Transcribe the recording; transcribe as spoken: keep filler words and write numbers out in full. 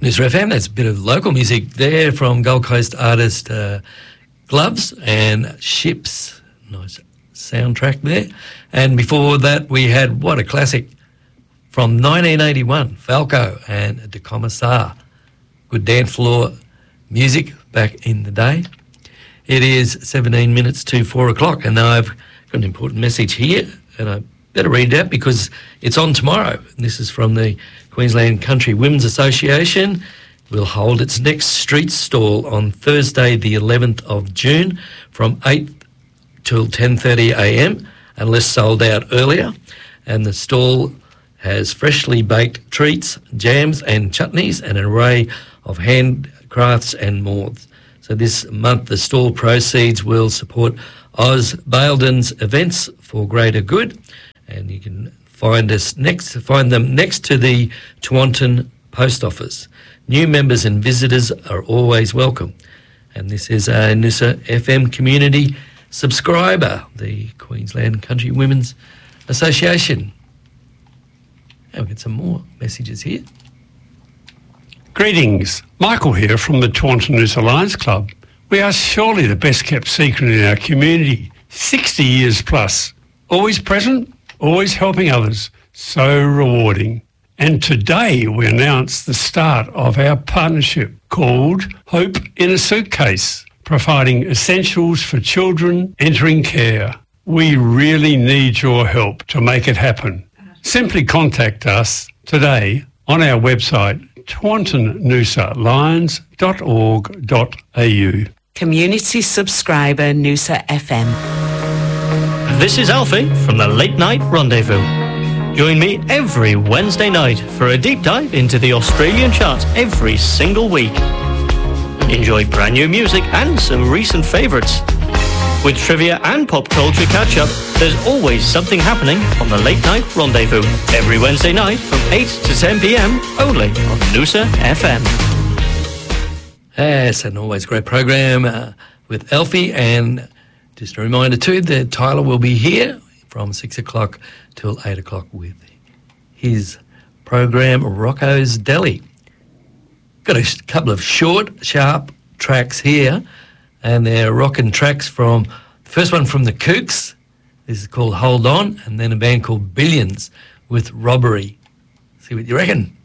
Noosa F M, that's a bit of local music there from Gold Coast artist uh, Gloves and Ships. Nice soundtrack there. And before that, we had, what a classic, from nineteen eighty-one, Falco and De Commissar. Good dance floor music back in the day. It is seventeen minutes to four o'clock, and now I've got an important message here, and I better read it out because it's on tomorrow. And this is from the Queensland Country Women's Association. It will hold its next street stall on Thursday the eleventh of June from eight till ten thirty a m unless sold out earlier. And the stall has freshly baked treats, jams and chutneys and an array of handcrafts and more. So this month the stall proceeds will support Oz Baildon's events for greater good, and you can find us next find them next to the Tewantin Post Office. New members and visitors are always welcome. And this is a Noosa F M community subscriber, the Queensland Country Women's Association. And we get some more messages here. Greetings, Michael here from the Tewantin Noosa Lions Club. We are surely the best kept secret in our community, sixty years plus. Always present, always helping others, so rewarding. And today we announce the start of our partnership called Hope in a Suitcase, providing essentials for children entering care. We really need your help to make it happen. Simply contact us today on our website, tewantin noosa lions dot org dot a u. Community subscriber Noosa F M. This is Alfie from the Late Night Rendezvous. Join me every Wednesday night for a deep dive into the Australian charts every single week. Enjoy brand new music and some recent favourites. With trivia and pop culture catch-up, there's always something happening on the Late Night Rendezvous. Every Wednesday night from eight to ten p m, only on Noosa F M. Yes, an always great program uh, with Alfie. And just a reminder too that Tyler will be here from six o'clock till eight o'clock with his program Rocco's Deli. Got a couple of short, sharp tracks here, and they're rockin' tracks from, the first one from the Kooks, this is called Hold On, and then a band called Billions with Robbery. See what you reckon?